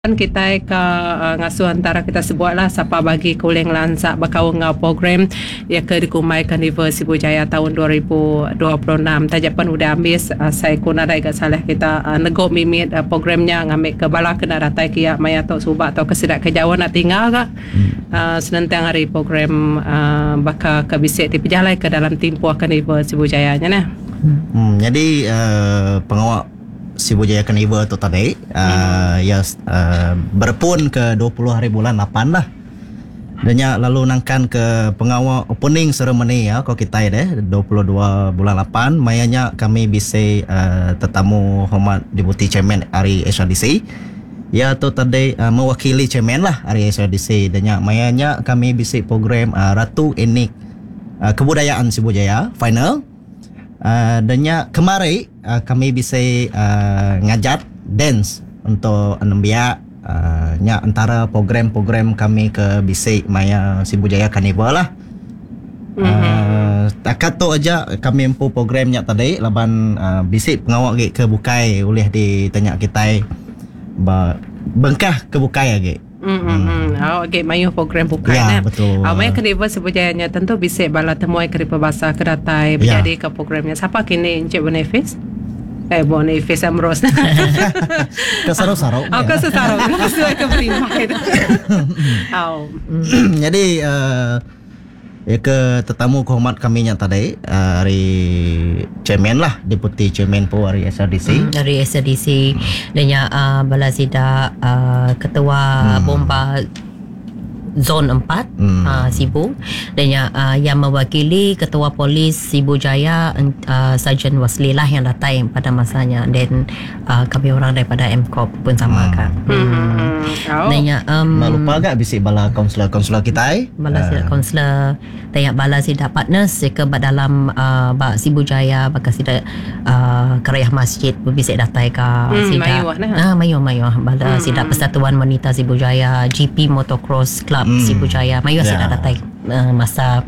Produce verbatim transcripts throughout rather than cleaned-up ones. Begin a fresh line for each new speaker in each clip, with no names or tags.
Kan kita ke uh, ngasuh antara kita sebuat lah siapa bagi kuling lansak bakawang ngau program ya ke dikumai Carnival Sibu Jaya tahun dua ribu dua puluh enam. Tajapan udah ambil uh, saya kuna dah ikat salah kita uh, negok mimit uh, programnya ngambil ke bala kena datai kia maya atau subak atau kesidak kejauhan nak tinggal ke uh, senentang hari program uh, bakal ke bisik dipejalai ke dalam timpuah Carnival Sibu Jaya nya nah.
Hmm, jadi uh, pengawal Sibu Jaya Carnival tu tadi uh, hmm. ya uh, berpun ke dua puluh hari bulan lapan lah. Dan ya lalu nangkan ke pengawal opening ceremony ya kau kita deh dua puluh dua bulan lapan mayanya kami bisa uh, tetamu hormat Deputy Chairman Ari S R D C. Ya tu tadi uh, mewakili chairman lah Ari S R D C dan ya mayanya kami bisa program uh, Ratu Enik uh, Kebudayaan Sibu Jaya final. Uh, dan ya kemarin uh, kami bisa uh, ngajak dance untuk anambia uh, nya antara program-program kami ke bisik maya Sibu Jaya Carnival lah. Mm-hmm. Uh, takat tu aja kami empu programnya tadi laban uh, bisik pengawal ke bukai oleh ditanya kita ba, bengkah ke bukai lagi.
Hmm, hmm. Oh, okay, mayu program bukan
ya,
nah.
betul.
Ah, mayu Carnival Sibu Jayanya tentu bisa bala temuai ke bahasa kedatai
ya.
Berjadi ke programnya. Siapa kini Encik Boniface? Eh, Boniface Amros.
Kesaro-saro.
Oh, kesaro. Sesuai ke perimai. Oh.
Jadi uh, ya ke tetamu kehormat kami yang tadi uh, hari chairman lah Deputy Chairman po hari S R D C
hmm, dari S R D C dan ya uh, bala sida uh, ketua hmm. bomba zon empat hmm. uh, Sibu dan ya uh, yang mewakili ketua polis Sibu Jaya uh, Sarjan Wasli lah yang datang pada masanya dan uh, kami orang daripada M C O P pun sama hmm. kan hmm.
oh.
dan ya um,
tak lupa gak bisik bala kaunselor-kaunselor kita eh?
bala sida kaunselor dan ya bala sida partners ke dalam uh, bak Sibu Jaya bakal sida uh, kerayah masjid bisik datang ke
hmm,
sida
mayuah nah
ah mayuah mayuah bala
hmm.
sida Persatuan Wanita Sibu Jaya G P Motocross Club Hmm. Sibu Jaya mayu yeah. Saya datang uh, masa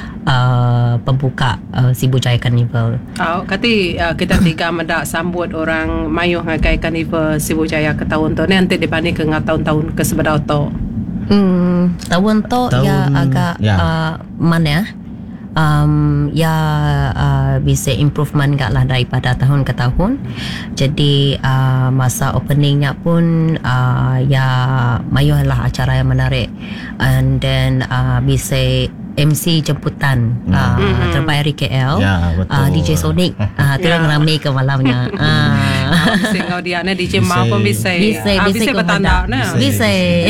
uh, pembuka uh, Sibu Jaya Carnival.
Oh, kati uh, kita tiga mendak sambut orang mayu ngagai Carnival Sibu Jaya ke tahun tu ni nanti dibanding ke tahun-tahun ke sebelah tu.
Hmm, tahun tu ya agak yeah. uh, mana um, ya uh, bisa improvement gak lah daripada tahun ke tahun. Jadi uh, masa openingnya pun uh, ya mayu lah acara yang menarik and then uh, bisa M C jemputan hmm. uh, hmm. terbaik dari K L
ya,
uh, D J Sonic uh, tu yang ramai ke malamnya uh.
Bisa kau dia ni D J Ma pun bisa
bisa
ah,
bisa
bertanda
bisa, bisa.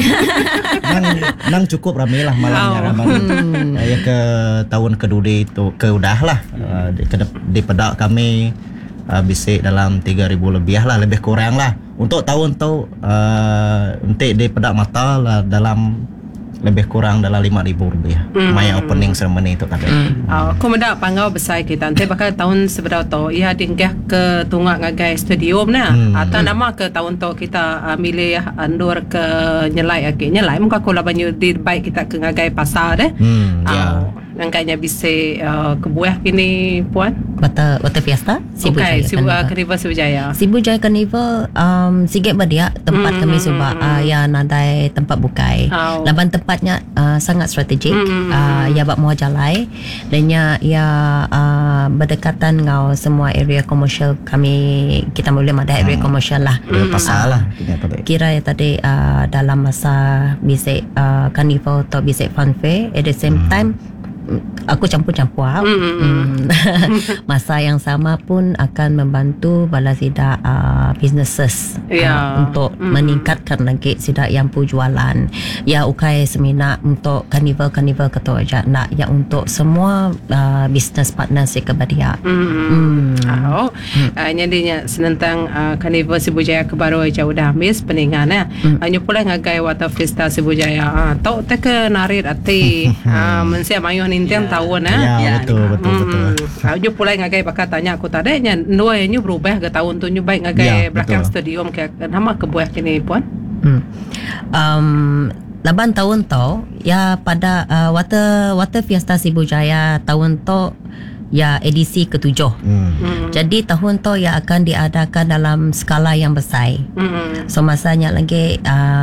nang, nang cukup ramai lah malamnya oh. hmm. ya ke tahun kedua itu ke udah lah uh, di, di pedak kami uh, bisa dalam tiga ribu lebih lah lebih kurang lah untuk tahun tu uh, untuk di pedak mata lah dalam lebih kurang dalam lima ribu lebih mm. maya opening ceremony itu tadi.
Mm. Oh, aku mendak panggau besar kita. Nanti bakal tahun sebelah tu ia dinggah ke tunggak ngagai studio nah. Mm. Atau mm. nama ke tahun tu kita uh, milih andur ke nyelai lagi. Nyelai muka aku lah banyak di baik kita ke ngagai pasar deh.
Mm, yeah.
Oh, nangkanya bisa uh, kebuah kini puan.
Wata Wata Fiesta Sibu
okay,
Jaya
Sibu uh, Carnival Sibu Jaya.
Sibu Jaya Carnival um, sikit berdia tempat mm, kami mm, subak mm, uh, ya nadai tempat bukai. Oh. Laban tempatnya uh, sangat strategik. Mm, uh, ya bak muah jalai dan ya ya uh, berdekatan ngau semua area komersial kami kita boleh ada area hmm. komersial lah.
Mm. Pasal lah.
Kira ya tadi uh, dalam masa bisik uh, Carnival atau bisik fun fair at the same mm. time aku campur-campur mm. masa yang sama pun akan membantu bala sida uh, businesses
yeah.
uh, untuk mm. meningkatkan lagi sida yang pu jualan ya ukai semina untuk carnival-carnival ketua aja nak ya untuk semua uh, business partner si kebadia
mm. mm. oh mm. uh, nyadinya senentang uh, Carnival Sibu Jaya kebaru aja udah habis peningan ya mm. uh, nyupulai ngagai Water Fiesta Sibu Jaya ah uh, tau teke narit ati uh, mensia mayu nintian yeah. tahun eh.
Ya, ya betul betul
hmm.
betul.
Aku pulai ngagai bakal tanya aku tadi nya dua nya berubah ke tahun tu nya baik ngagai ya, belakang stadium ke nama kebuah kini puan.
Hmm. Um laban tahun tu ya pada uh, water water Fiesta Sibu Jaya tahun tu ya edisi ketujuh.
Hmm.
Hmm.
Jadi tahun tu ia akan diadakan dalam skala yang besar.
Hmm.
So masanya lagi uh,